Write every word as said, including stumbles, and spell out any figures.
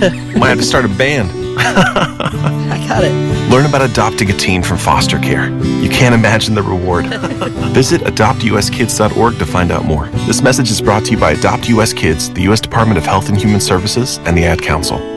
Might have to start a band. I got it. Learn about adopting a teen from foster care. You can't imagine the reward. Visit adopt u s kids dot org to find out more. This message is brought to you by Adopt U S Kids, the U S Department of Health and Human Services, and the Ad Council.